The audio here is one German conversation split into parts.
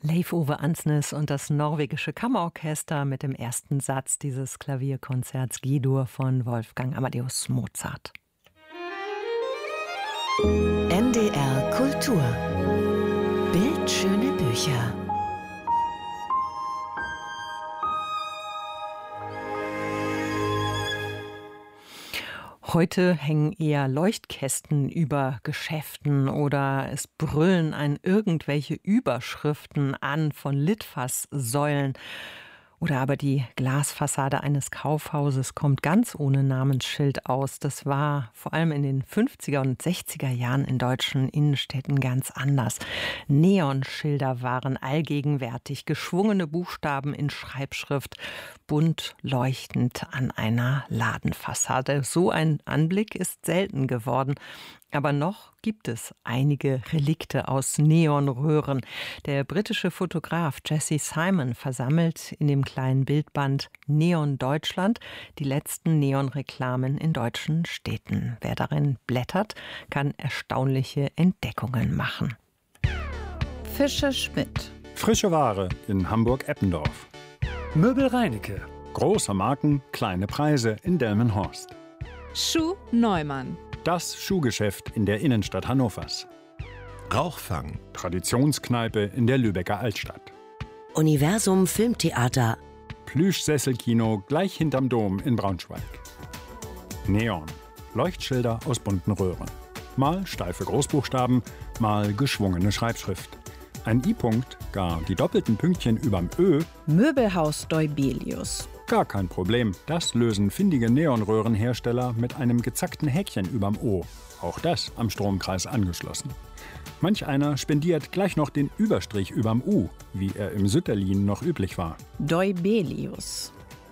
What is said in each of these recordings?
Leif Ove Ansnes und das norwegische Kammerorchester mit dem ersten Satz dieses Klavierkonzerts G-Dur von Wolfgang Amadeus Mozart. NDR Kultur. Bildschöne Bücher. Heute hängen eher Leuchtkästen über Geschäften oder es brüllen einen irgendwelche Überschriften an von Litfaßsäulen. Oder aber die Glasfassade eines Kaufhauses kommt ganz ohne Namensschild aus. Das war vor allem in den 50er und 60er Jahren in deutschen Innenstädten ganz anders. Neonschilder waren allgegenwärtig, geschwungene Buchstaben in Schreibschrift, bunt leuchtend an einer Ladenfassade. So ein Anblick ist selten geworden. Aber noch gibt es einige Relikte aus Neonröhren. Der britische Fotograf Jesse Simon versammelt in dem kleinen Bildband Neon Deutschland die letzten Neonreklamen in deutschen Städten. Wer darin blättert, kann erstaunliche Entdeckungen machen. Fischer-Schmidt. Frische Ware in Hamburg-Eppendorf. Möbel Reinecke. Große Marken, kleine Preise in Delmenhorst. Schuh Neumann. Das Schuhgeschäft in der Innenstadt Hannovers. Rauchfang. Traditionskneipe in der Lübecker Altstadt. Universum Filmtheater. Plüschsesselkino gleich hinterm Dom in Braunschweig. Neon. Leuchtschilder aus bunten Röhren. Mal steife Großbuchstaben, mal geschwungene Schreibschrift. Ein I-Punkt, gar die doppelten Pünktchen überm Ö. Möbelhaus Deubelius. Gar kein Problem, das lösen findige Neonröhrenhersteller mit einem gezackten Häkchen überm O. Auch das am Stromkreis angeschlossen. Manch einer spendiert gleich noch den Überstrich überm U, wie er im Sütterlin noch üblich war. Deubelius.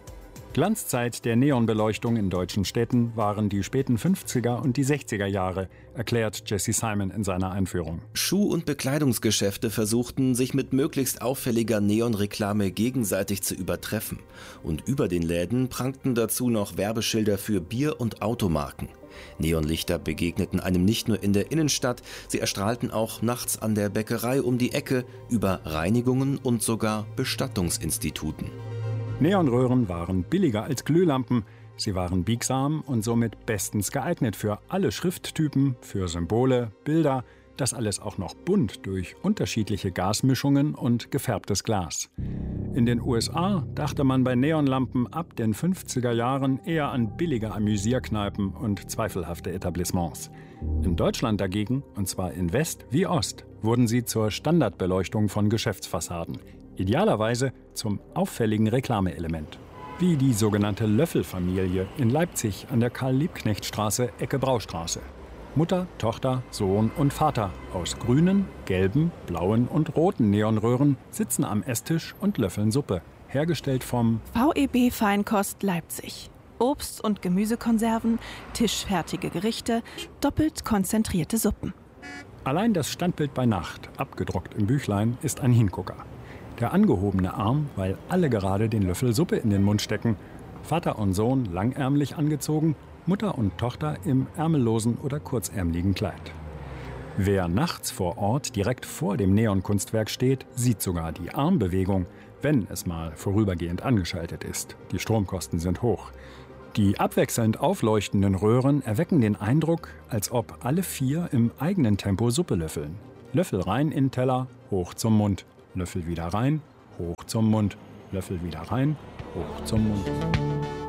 Glanzzeit der Neonbeleuchtung in deutschen Städten waren die späten 50er und die 60er Jahre, erklärt Jesse Simon in seiner Einführung. Schuh- und Bekleidungsgeschäfte versuchten, sich mit möglichst auffälliger Neonreklame gegenseitig zu übertreffen. Und über den Läden prangten dazu noch Werbeschilder für Bier- und Automarken. Neonlichter begegneten einem nicht nur in der Innenstadt, sie erstrahlten auch nachts an der Bäckerei um die Ecke, über Reinigungen und sogar Bestattungsinstituten. Neonröhren waren billiger als Glühlampen, sie waren biegsam und somit bestens geeignet für alle Schrifttypen, für Symbole, Bilder, das alles auch noch bunt durch unterschiedliche Gasmischungen und gefärbtes Glas. In den USA dachte man bei Neonlampen ab den 50er Jahren eher an billige Amüsierkneipen und zweifelhafte Etablissements. In Deutschland dagegen, und zwar in West wie Ost, wurden sie zur Standardbeleuchtung von Geschäftsfassaden. Idealerweise zum auffälligen Reklameelement. Wie die sogenannte Löffelfamilie in Leipzig an der Karl-Liebknecht-Straße, Ecke Braustraße. Mutter, Tochter, Sohn und Vater aus grünen, gelben, blauen und roten Neonröhren sitzen am Esstisch und löffeln Suppe. Hergestellt vom VEB Feinkost Leipzig. Obst- und Gemüsekonserven, tischfertige Gerichte, doppelt konzentrierte Suppen. Allein das Standbild bei Nacht, abgedruckt im Büchlein, ist ein Hingucker. Der angehobene Arm, weil alle gerade den Löffel Suppe in den Mund stecken. Vater und Sohn langärmlich angezogen, Mutter und Tochter im ärmellosen oder kurzärmeligen Kleid. Wer nachts vor Ort direkt vor dem Neonkunstwerk steht, sieht sogar die Armbewegung, wenn es mal vorübergehend angeschaltet ist. Die Stromkosten sind hoch. Die abwechselnd aufleuchtenden Röhren erwecken den Eindruck, als ob alle vier im eigenen Tempo Suppe löffeln. Löffel rein in Teller, hoch zum Mund. Löffel wieder rein, hoch zum Mund. Löffel wieder rein, hoch zum Mund.